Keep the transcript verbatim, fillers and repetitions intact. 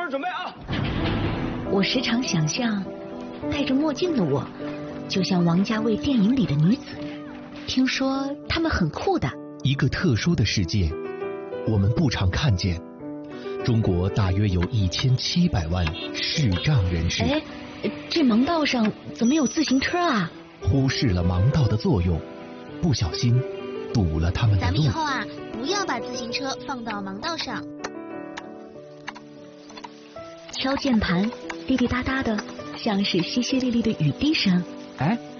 人准备啊！ 我时常想象，戴着墨镜的我，就像王家卫电影里的女子。听说她们很酷的。 一个特殊的世界，我们不常看见。中国大约有一千七百万视障人士。 哎，这盲道上怎么有自行车啊？ 忽视了盲道的作用，不小心堵了他们的路。 咱们以后啊，不要把自行车放到盲道上。 敲键盘，滴滴答答的，像是淅淅沥沥的雨滴声。 哎。